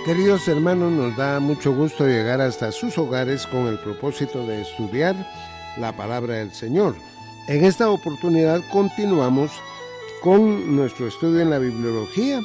Queridos hermanos, nos da mucho gusto llegar hasta sus hogares con el propósito de estudiar la palabra del Señor. En esta oportunidad continuamos con nuestro estudio en la bibliología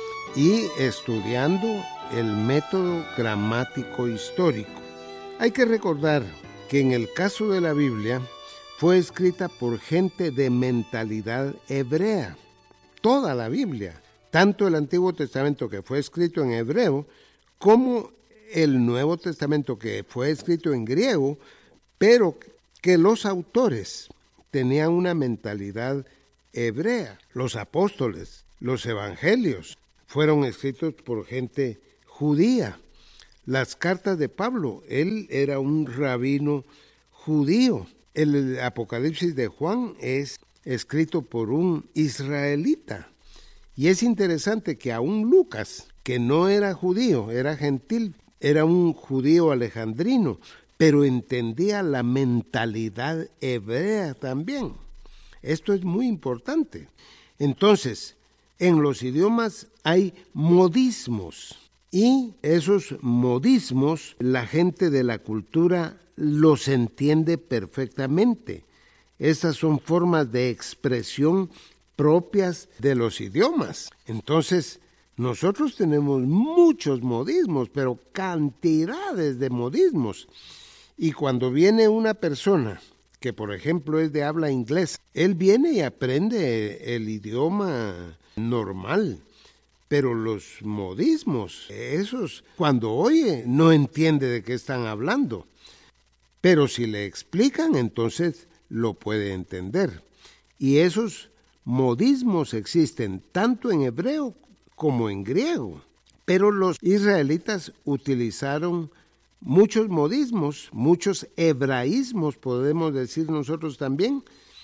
y estudiando el método gramático histórico. Hay que recordar que en el caso de la Biblia fue escrita por gente de mentalidad hebrea. Toda la Biblia, tanto el Antiguo Testamento que fue escrito en hebreo, como el Nuevo Testamento que fue escrito en griego, pero que los autores tenían una mentalidad hebrea. Los apóstoles, los evangelios, fueron escritos por gente judía. Las cartas de Pablo, él era un rabino judío. El Apocalipsis de Juan es escrito por un israelita. Y es interesante que aún Lucas, que no era judío, era gentil, era un judío alejandrino, pero entendía la mentalidad hebrea también. Esto es muy importante. Entonces, en los idiomas hay modismos, y esos modismos la gente de la cultura los entiende perfectamente. Esas son formas de expresión propias de los idiomas. Entonces, nosotros tenemos muchos modismos, pero cantidades de modismos. Y cuando viene una persona que, por ejemplo, es de habla inglesa, él viene y aprende el idioma normal. Pero los modismos, esos, cuando oye, no entiende de qué están hablando. Pero si le explican, entonces lo puede entender. Y esos modismos existen tanto en hebreo como en griego. Pero los israelitas utilizaron muchos modismos, muchos hebraísmos, podemos decir nosotros también,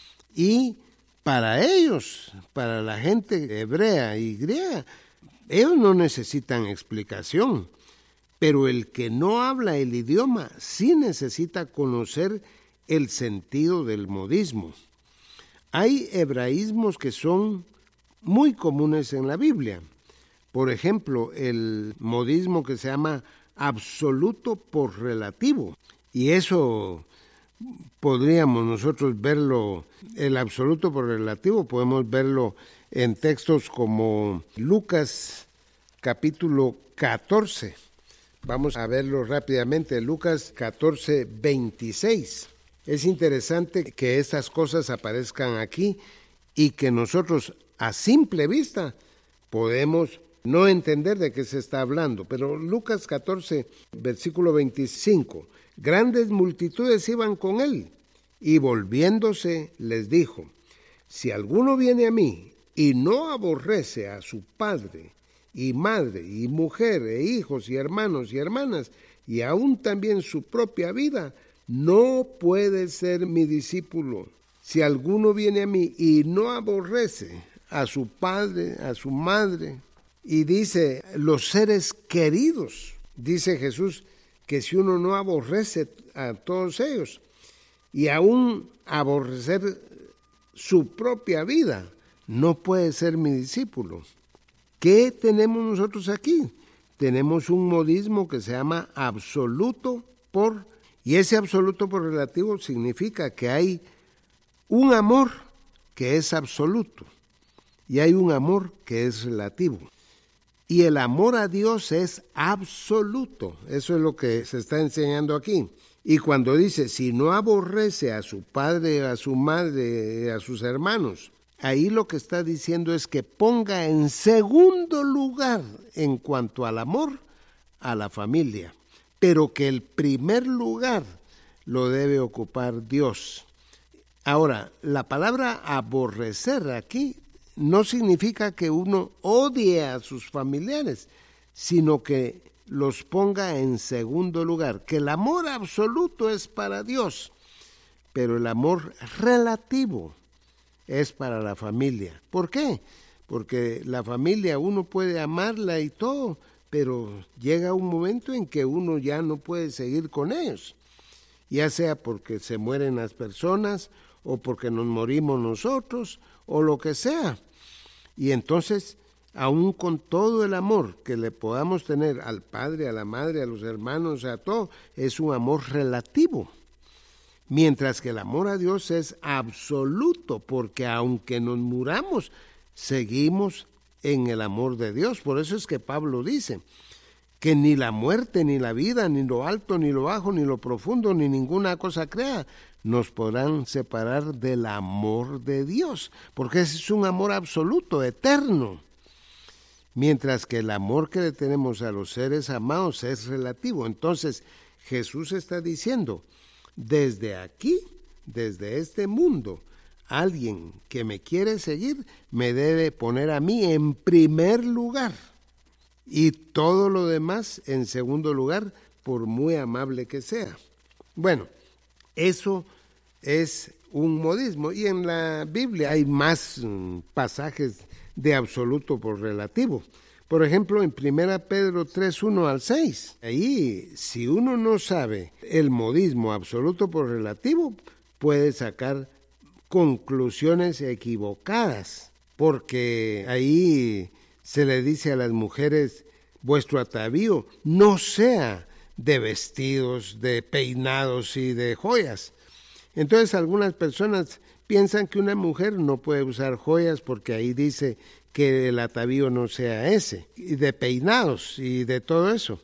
y para ellos, para la gente hebrea y griega, ellos no necesitan explicación, pero el que no habla el idioma sí necesita conocer el sentido del modismo. Hay hebraísmos que son muy comunes en la Biblia. Por ejemplo, el modismo que se llama absoluto por relativo. Y eso podríamos nosotros verlo, el absoluto por relativo, podemos verlo en textos como Lucas capítulo 14. Vamos a verlo rápidamente, Lucas 14, 26. Es interesante que estas cosas aparezcan aquí y que nosotros a simple vista podemos no entender de qué se está hablando. Pero Lucas 14, versículo 25. Grandes multitudes iban con él y volviéndose les dijo: si alguno viene a mí y no aborrece a su padre y madre y mujer e hijos y hermanos y hermanas y aún también su propia vida, no puede ser mi discípulo. Si alguno viene a mí y no aborrece a su padre, a su madre, y dice los seres queridos, dice Jesús que si uno no aborrece a todos ellos y aún aborrecer su propia vida, no puede ser mi discípulo. ¿Qué tenemos nosotros aquí? Tenemos un modismo que se llama absoluto por, y ese absoluto por relativo significa que hay un amor que es absoluto y hay un amor que es relativo. Y el amor a Dios es absoluto. Eso es lo que se está enseñando aquí. Y cuando dice, si no aborrece a su padre, a su madre, a sus hermanos, ahí lo que está diciendo es que ponga en segundo lugar, en cuanto al amor, a la familia. Pero que el primer lugar lo debe ocupar Dios. Ahora, la palabra aborrecer aquí no significa que uno odie a sus familiares, sino que los ponga en segundo lugar, que el amor absoluto es para Dios, pero el amor relativo es para la familia. ¿Por qué? Porque la familia uno puede amarla y todo, pero llega un momento en que uno ya no puede seguir con ellos, ya sea porque se mueren las personas o porque nos morimos nosotros o lo que sea. Y entonces aún con todo el amor que le podamos tener al padre, a la madre, a los hermanos, a todo, es un amor relativo. Mientras que el amor a Dios es absoluto, porque aunque nos muramos, seguimos en el amor de Dios. Por eso es que Pablo dice que ni la muerte, ni la vida, ni lo alto, ni lo bajo, ni lo profundo, ni ninguna cosa creada nos podrán separar del amor de Dios, porque ese es un amor absoluto, eterno. Mientras que el amor que le tenemos a los seres amados es relativo. Entonces Jesús está diciendo, desde aquí, desde este mundo, alguien que me quiere seguir me debe poner a mí en primer lugar y todo lo demás en segundo lugar, por muy amable que sea. Bueno, eso es un modismo, y en la Biblia hay más pasajes de absoluto por relativo. Por ejemplo, en 1 Pedro 3, 1 al 6, ahí si uno no sabe el modismo absoluto por relativo, puede sacar conclusiones equivocadas, porque ahí se le dice a las mujeres, vuestro atavío no sea de vestidos, de peinados y de joyas. Entonces algunas personas piensan que una mujer no puede usar joyas porque ahí dice que el atavío no sea ese, y de peinados y de todo eso.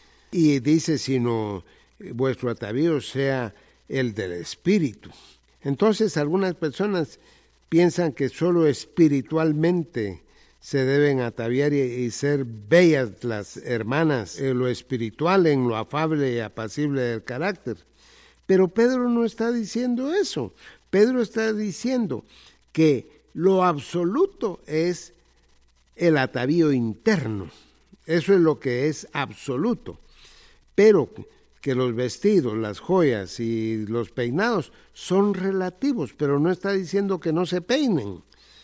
Y dice, sino vuestro atavío sea el del espíritu. Entonces algunas personas piensan que solo espiritualmente se deben ataviar y ser bellas las hermanas, en lo espiritual, en lo afable y apacible del carácter. Pero Pedro no está diciendo eso. Pedro está diciendo que lo absoluto es el atavío interno. Eso es lo que es absoluto. Pero que los vestidos, las joyas y los peinados son relativos, pero no está diciendo que no se peinen.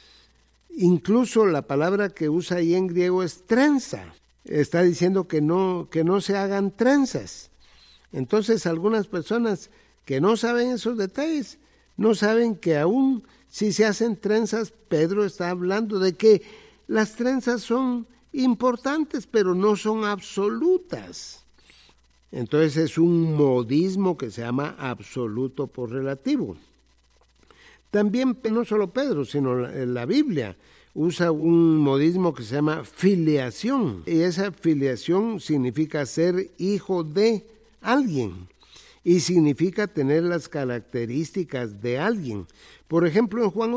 Incluso la palabra que usa ahí en griego es trenza. Está diciendo que no se hagan trenzas. Entonces algunas personas que no saben esos detalles, no saben que aún si se hacen trenzas, Pedro está hablando de que las trenzas son importantes, pero no son absolutas. Entonces es un modismo que se llama absoluto por relativo. También no solo Pedro, sino la Biblia usa un modismo que se llama filiación. Y esa filiación significa ser hijo de alguien y significa tener las características de alguien. Por ejemplo, en Juan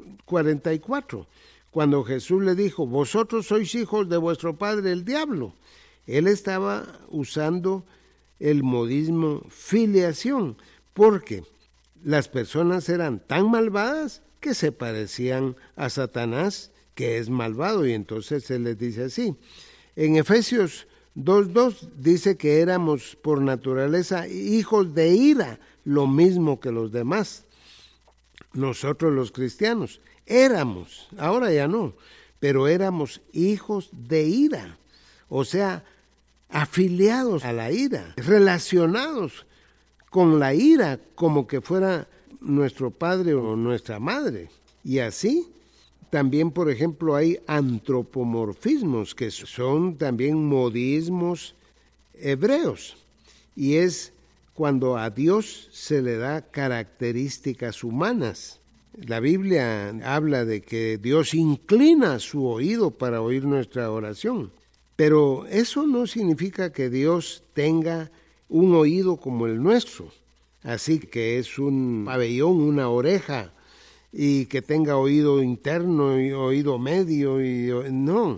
8:44, cuando Jesús le dijo, vosotros sois hijos de vuestro padre el diablo, él estaba usando el modismo filiación, porque las personas eran tan malvadas que se parecían a Satanás, que es malvado, y entonces se les dice así. En Efesios 2:2 dice que éramos por naturaleza hijos de ira, lo mismo que los demás. Nosotros los cristianos éramos, ahora ya no, pero éramos hijos de ira, o sea, afiliados a la ira, relacionados con la ira como que fuera nuestro padre o nuestra madre. Y así también, por ejemplo, hay antropomorfismos, que son también modismos hebreos, y es cuando a Dios se le da características humanas. La Biblia habla de que Dios inclina su oído para oír nuestra oración, pero eso no significa que Dios tenga un oído como el nuestro, así que es un pabellón, una oreja, y que tenga oído interno y oído medio, no,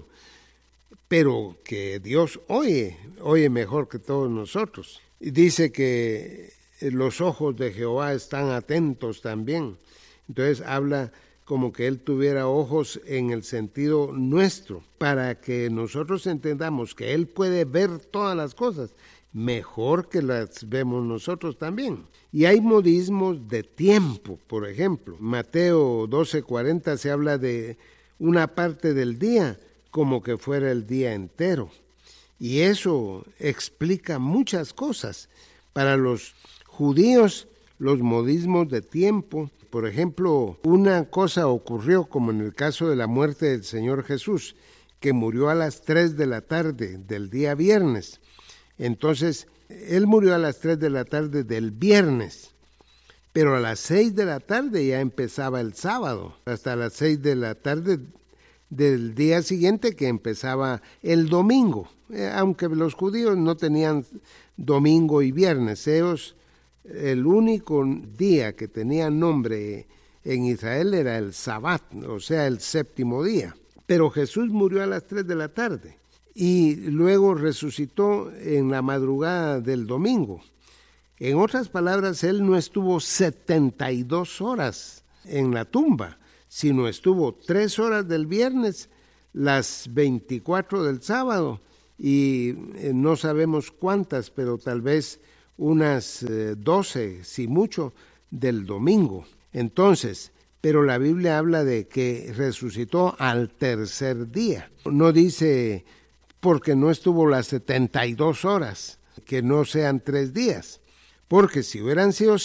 pero que Dios oye mejor que todos nosotros. Y dice que los ojos de Jehová están atentos también. Entonces habla como que Él tuviera ojos en el sentido nuestro, para que nosotros entendamos que Él puede ver todas las cosas mejor que las vemos nosotros también. Y hay modismos de tiempo, por ejemplo. Mateo 12:40 se habla de una parte del día como que fuera el día entero. Y eso explica muchas cosas. Para los judíos, los modismos de tiempo, por ejemplo, una cosa ocurrió como en el caso de la muerte del Señor Jesús, que murió a las 3 de la tarde del día viernes. Entonces, él murió a las 3 de la tarde del viernes, pero a las 6 de la tarde ya empezaba el sábado, hasta las 6 de la tarde del día siguiente que empezaba el domingo. Aunque los judíos no tenían domingo y viernes, ellos, el único día que tenía nombre en Israel era el Sabbat, o sea, el séptimo día. Pero Jesús murió a las 3 de la tarde y luego resucitó en la madrugada del domingo. En otras palabras, él no estuvo 72 horas en la tumba, sino estuvo 3 horas del viernes, las 24 del sábado, y no sabemos cuántas, pero tal vez unas 12, si mucho, del domingo. Entonces, pero la Biblia habla de que resucitó al tercer día. No dice porque no estuvo las 72 horas, que no sean 3 días. Porque si hubieran sido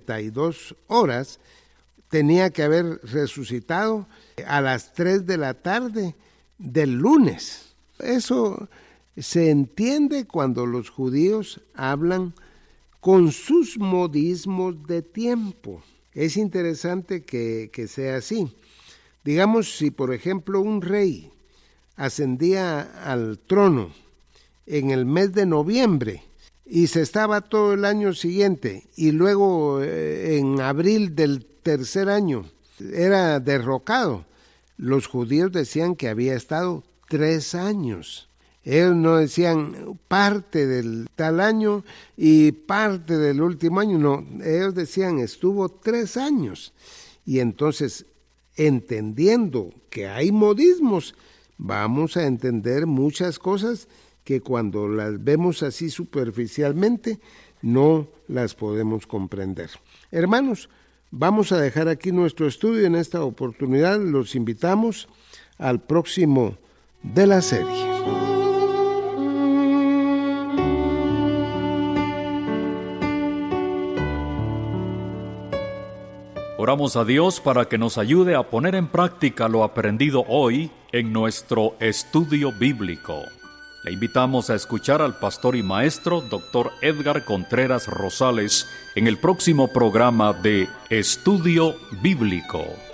72 horas, tenía que haber resucitado a las 3 de la tarde del lunes. Eso se entiende cuando los judíos hablan con sus modismos de tiempo. Es interesante que sea así. Digamos, si por ejemplo un rey ascendía al trono en el mes de noviembre y se estaba todo el año siguiente y luego en abril del tercer año era derrocado, los judíos decían que había estado 3 años. Ellos no decían parte del tal año y parte del último año, no, ellos decían estuvo 3 años. Y entonces, entendiendo que hay modismos, vamos a entender muchas cosas que cuando las vemos así superficialmente, no las podemos comprender. Hermanos, vamos a dejar aquí nuestro estudio en esta oportunidad. Los invitamos al próximo de la serie. Oramos a Dios para que nos ayude a poner en práctica lo aprendido hoy en nuestro estudio bíblico. Le invitamos a escuchar al pastor y maestro Dr. Edgar Contreras Rosales en el próximo programa de Estudio Bíblico.